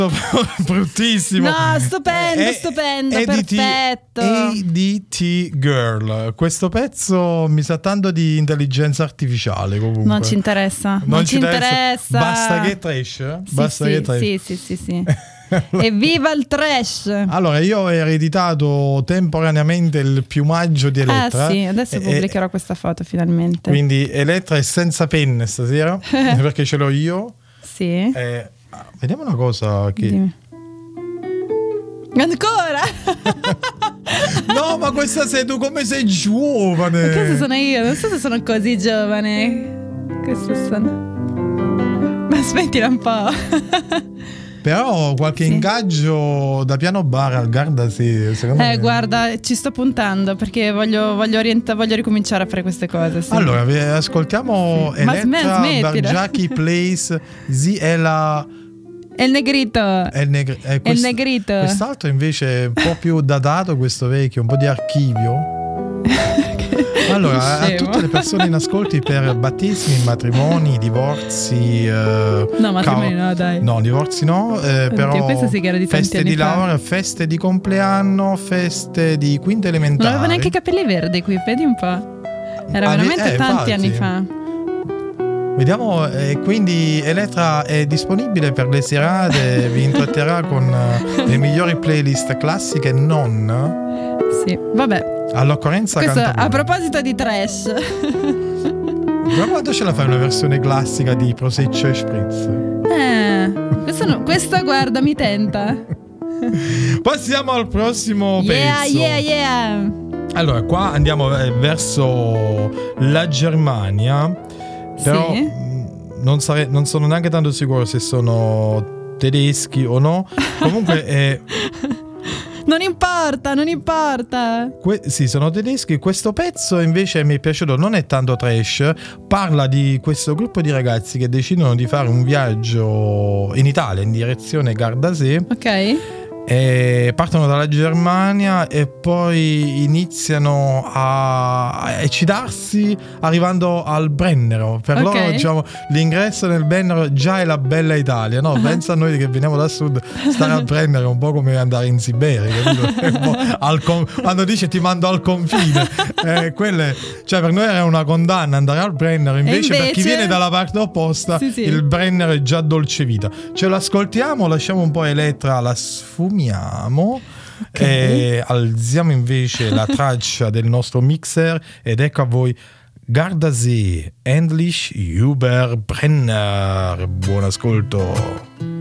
bruttissimo. No, stupendo, perfetto. ADT Girl. Questo pezzo mi sa tanto di intelligenza artificiale comunque. Non ci interessa. Non ci interessa. Basta che trash. Basta che trash. Sì. Evviva il trash! Allora, io ho ereditato temporaneamente il piumaggio di Elettra. Sì, adesso pubblicherò questa foto finalmente. Quindi Elettra è senza penne stasera, perché ce l'ho io. Sì. Vediamo una cosa che... Dimmi. Ancora? No, ma questa sei tu, come sei giovane. Ma cosa sono io? Non so se sono così giovane. Questo sono... Ma aspettila un po'. Però qualche ingaggio da piano bar al Gardasee, secondo me. Guarda, ci sto puntando perché voglio ricominciare a fare queste cose. Sì. Allora, ascoltiamo Elettra Bargiacchi Plays Ziela. È il negrito. È il negrito. Quest'altro invece è un po' più datato, questo vecchio, un po' di archivio. Allora, a tutte le persone in ascolti per battesimi, matrimoni, divorzi, no, matrimoni no, dai. No, divorzi no, però di feste di laurea, feste di compleanno, feste di quinta elementare. Non aveva neanche i capelli verdi qui, vedi un po'. Era veramente tanti anni fa. Vediamo, quindi Elettra è disponibile per le serate, vi intratterrà con le migliori playlist classiche e non. Sì, vabbè. All'occorrenza questo canta a proposito di trash. Ma quando ce la fai una versione classica di Prosecco e Spritz? Questo guarda mi tenta. Passiamo al prossimo pezzo. Yeah. Allora, qua andiamo verso la Germania. Però sì. non sono neanche tanto sicuro se sono tedeschi o no. Comunque Non importa. Sì, sono tedeschi. Questo pezzo invece mi è piaciuto, non è tanto trash. Parla di questo gruppo di ragazzi che decidono di fare un viaggio in Italia in direzione Gardasee. Ok. E partono dalla Germania e poi iniziano a eccitarsi arrivando al Brennero. Per loro, diciamo, l'ingresso nel Brennero già è la bella Italia, no? Pensa a noi che veniamo da sud, stare al Brennero è un po' come andare in Siberia, capito? Quando dice ti mando al confine, cioè per noi era una condanna andare al Brennero, invece per chi viene dalla parte opposta sì. Il Brennero è già dolce vita. Ce l'ascoltiamo, lasciamo un po' Elettra, la sfumiamo e alziamo invece la traccia del nostro mixer ed ecco a voi Gardasee, Endlich über Brenner. Buon ascolto.